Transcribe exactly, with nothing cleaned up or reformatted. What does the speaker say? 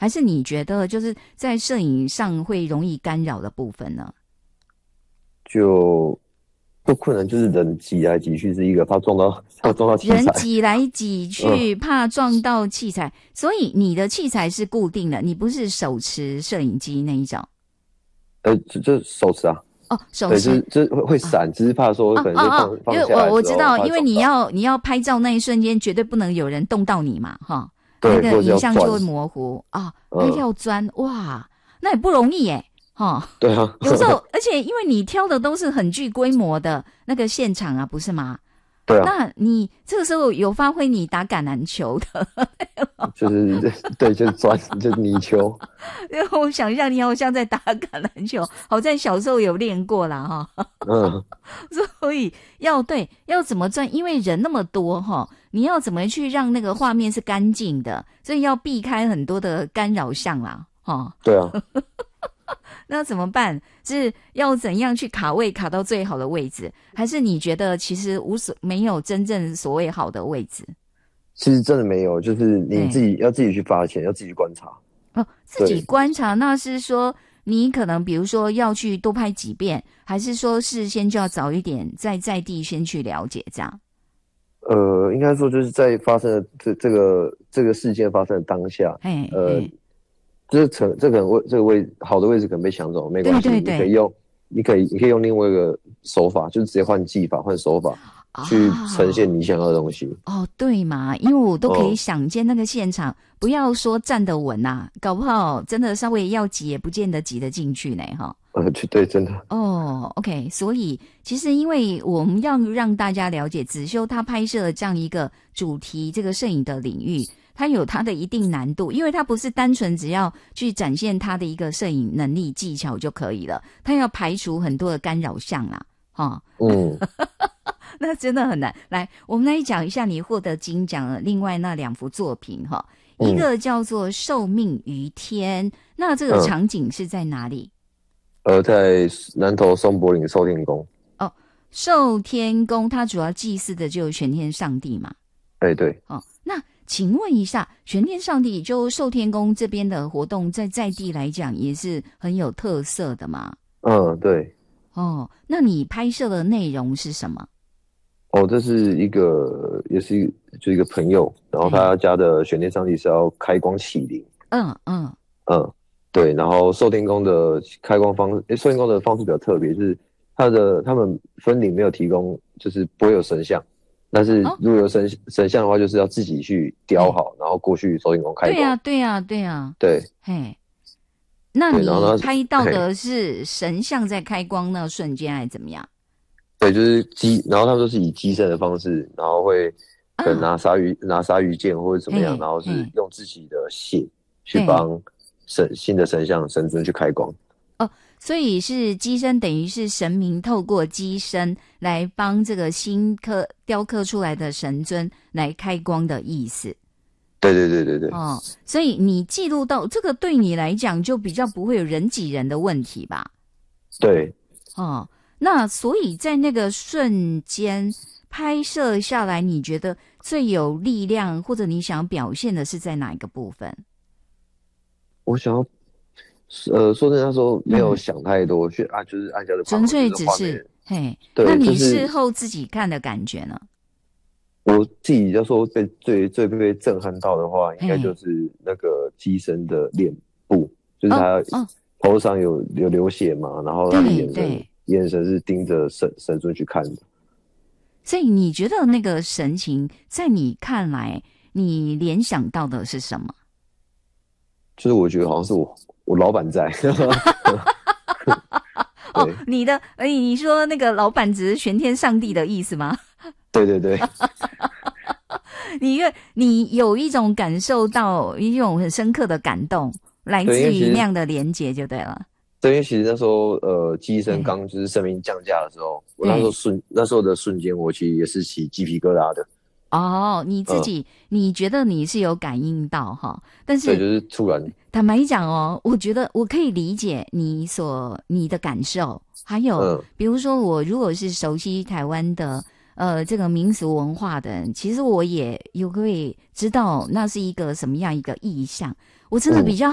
还是你觉得就是在摄影上会容易干扰的部分呢？ 就不困难，就是人挤来挤去是一个，怕撞到怕撞到器材。 人挤来挤去， 嗯， 怕撞到器材，所以你的器材是固定的，你不是手持摄影机那一种。 呃，就就手持啊。 哦，手对，就持是就是会闪，只是怕说哦可能就放哦哦，因为放下来之后我我知道，因为你怕撞到。 要你要拍照那一瞬间，绝对不能有人动到你嘛，哈，那对，或者是个影要转。 像就会模糊啊。那嗯， 要钻哇，那也不容易耶，哈。 对啊。 有时候，而且因为你挑的都是很具规模的那个现场啊，不是吗？ 对啊， 那你这个时候有发挥你打橄榄球的， 就是对，就是钻，就是泥鳅。 因为我想象你好像在打橄榄球，好在小时候有练过啦哈。 嗯， 所以要对要怎么钻，因为人那么多哈，你要怎么去让那个画面是干净的，所以要避开很多的干扰项啦，哈。 对啊。 那怎么办？是要怎样去卡位卡到最好的位置，还是你觉得其实无所没有真正所谓好的位置？ 其实真的没有，就是你自对己要自己去发现，要自己去观察。 哦，自己对。 观察，那是说你可能比如说要去多拍几遍，还是说事先就要早一点在在地先去了解这样？ 呃，应该说就是在发生的这这个这个事件发生的当下。呃， 嘿嘿， 这层这可能位这个位好的位置可能被抢走，没关系， 对对对。 你可以用，你可以你可以用另外一个手法，就直接换技法换手法去呈啊， 现你想要的东西。 哦，对嘛，因为我都可以哦、 想见那个现场，不要说站得稳呐、搞不好真的稍微要挤也不见得挤得进去呢，哈。 呃，对，真的。 哦，OK，所以其实因为我们要让大家了解子修他拍摄的这样一个主题，这个摄影的领域，它有它的一定难度，因为它不是单纯只要去展现他的一个摄影能力技巧就可以了，它要排除很多的干扰项啦，哈。 嗯， 那真的很难。来，我们来讲一下你获得金奖的另外那两幅作品哈，一嗯个叫做《受命于天》，那这个嗯， 场景是在哪里？ 呃，在南投松柏岭寿天宫。 哦，寿天宫它主要祭祀的就是玄天上帝嘛。 哎，对。 哦，那请问一下，玄天上帝就寿天宫这边的活动，在在地来讲也是很有特色的嘛？ 嗯，对。 哦，那你拍摄的内容是什么？ 哦，这是一个，也是一个，就一个朋友，然后哎， 他家的玄天上帝是要开光启灵。 嗯嗯， 嗯，对，然后寿天宫的开光方，诶，寿天宫的方式比较特别，就是他的他们分灵没有提供，就是不会有神像，但是哦， 如果有神神像的话，就是要自己去雕哎， 好，然后过去寿天宫开对呀光。 对呀对呀， 对嘿。那对，然后你呢，嘿， 拍到的是神像在开光那瞬间，还是怎么样？ 对，就是鸡，然后他们都是以鸡生的方式，然后会可能啊， 拿鲨鱼拿鲨鱼剑或者怎么样， 嘿， 然后是嘿， 用自己的血去对， 帮神新的神像神尊去开光。 哦，所以是机身，等于是神明透过机身来帮这个新刻雕刻出来的神尊来开光的意思。 对对对对对。 哦，所以你记录到这个，对你来讲就比较不会有人挤人的问题吧？ 对， 哦，那所以在那个瞬间拍摄下来，你觉得最有力量，或者你想表现的是在哪一个部分？ 我想要，呃，说真的，那时候没有嗯， 想太多，去按就是按下的旁，就纯粹是画面。 只是嘿，那对，就你事是后自己看的感觉呢？ 我自己要说被最最被震撼到的话，应该就嘿， 是那个机身的脸部，就是哦他哦， 头上有有流血嘛，然后他的眼神对对， 眼神是盯着神神尊去看的。 所以你觉得那个神情，在你看来，你联想到的是什么？ 就是我觉得好像是我我老板在。 哦， 对你的，哎，你说那个老板只是玄天上帝的意思吗？ 对对对。 你你有一种感受到一种很深刻的感动，来对，因自为其实于那样的连结就对了。 对，因为其实那时候呃机身对刚就是生命降价的时候，我那时候对， 瞬那时候的瞬间，我其实也是起鸡皮疙瘩的。 哦，你自嗯， 己你觉得你是有感应到哈，但对， 是就是突然。 坦白讲哦，我觉得我可以理解你所你的感受，还有嗯， 比如说我如果是熟悉台湾的呃这个民俗文化的人，其实我也有会知道那是一个什么样一个意象，我真的嗯。 比较